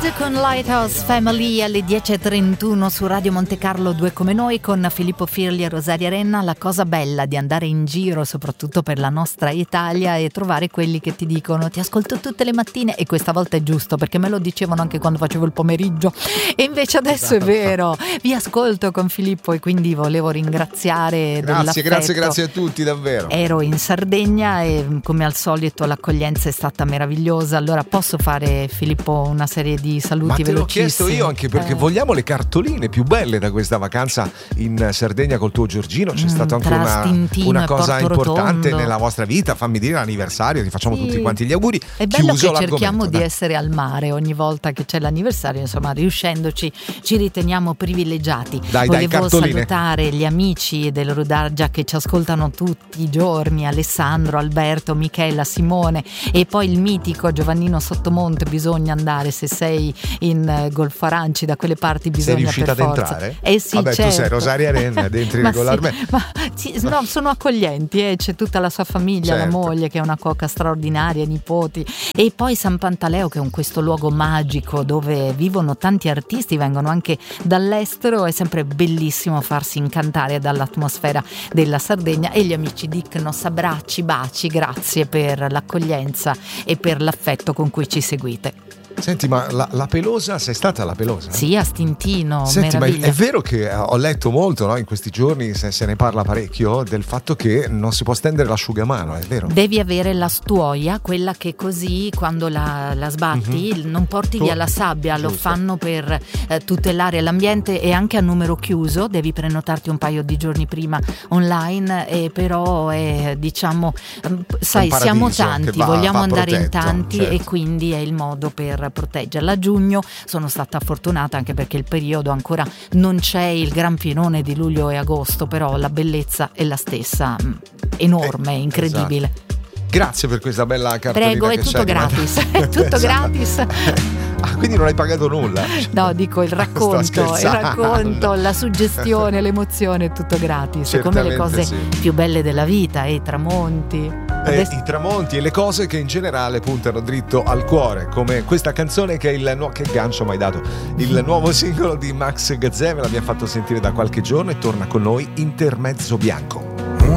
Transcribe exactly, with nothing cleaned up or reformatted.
Lord con Lighthouse Family alle dieci e trentuno su Radio Monte Carlo, due come noi, con Filippo Firli e Rosaria Renna. La cosa bella di andare in giro, soprattutto per la nostra Italia, è trovare quelli che ti dicono ti ascolto tutte le mattine, e questa volta è giusto perché me lo dicevano anche quando facevo il pomeriggio, e invece adesso è vero, vi ascolto con Filippo, e quindi volevo ringraziare grazie dell'affetto. grazie grazie a tutti, davvero. Ero in Sardegna e come al solito l'accoglienza è stata meravigliosa. Allora posso fare, Filippo, una serie di saluti Ma te velocissimi? l'ho chiesto io anche perché eh. vogliamo le cartoline più belle da questa vacanza in Sardegna col tuo Giorgino. C'è mm, stata anche una, una cosa importante Rotondo. nella vostra vita. Fammi dire l'anniversario, ti facciamo sì. tutti quanti gli auguri. È bello Chiuso che cerchiamo dai. di essere al mare ogni volta che c'è l'anniversario, insomma, riuscendoci ci riteniamo privilegiati. Dai, Volevo dai, cartoline. salutare gli amici del Rudargia che ci ascoltano tutti i giorni: Alessandro, Alberto, Michela, Simone, e poi il mitico Giovannino Sottomonte. Bisogna andare, se sei in Golfo Aranci, da quelle parti bisogna. Sei riuscita per ad forza. entrare? Eh sì, Vabbè, certo. tu sei Rosaria Renna, ed entri ma regolarmente. Sì, ma sì, no, sono accoglienti, eh. C'è tutta la sua famiglia, certo. La moglie che è una cuoca straordinaria, i nipoti, e poi San Pantaleo, che è un, questo luogo magico dove vivono tanti artisti, vengono anche dall'estero. È sempre bellissimo farsi incantare dall'atmosfera della Sardegna. E gli amici di Icnos, abbracci, baci, grazie per l'accoglienza e per l'affetto con cui ci seguite. Senti, ma la, la Pelosa, sei stata alla Pelosa? Sì, a Stintino. Senti, ma meraviglia. è vero che ho letto molto, no, in questi giorni, se, se ne parla parecchio, del fatto che non si può stendere l'asciugamano, è vero? Devi avere la stuoia, quella che così quando la, la sbatti mm-hmm. non porti via la sabbia. Giusto. Lo fanno per eh, tutelare l'ambiente, e anche a numero chiuso. Devi prenotarti un paio di giorni prima online, e però è, diciamo, sai, siamo tanti, va, vogliamo va andare protetto, in tanti, certo. E quindi è il modo per proteggerla. A giugno sono stata fortunata anche perché il periodo ancora non c'è il gran pienone di luglio e agosto, però la bellezza è la stessa, enorme, eh, incredibile. Esatto. Grazie per questa bella cartolina. Prego, è tutto gratis. È tutto gratis. Ah, quindi non hai pagato nulla? No, dico il racconto, il racconto, la suggestione, l'emozione, è tutto gratis. Certamente, come le cose sì. più belle della vita, e i tramonti. Eh, I tramonti e le cose che in generale puntano dritto al cuore, come questa canzone che è il nuovo, che gancio mi hai dato, il nuovo singolo di Max Gazzè. Me l'abbiamo fatto sentire da qualche giorno e torna con noi, Intermezzo Bianco.